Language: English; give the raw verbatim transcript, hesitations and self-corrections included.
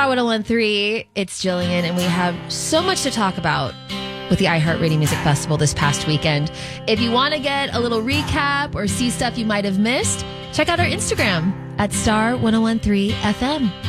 Star one oh one three. It's Jillian, and we have so much to talk about with the iHeartRadio Music Festival this past weekend. If you want to get a little recap or see stuff you might have missed, check out our Instagram at Star one oh one three F M.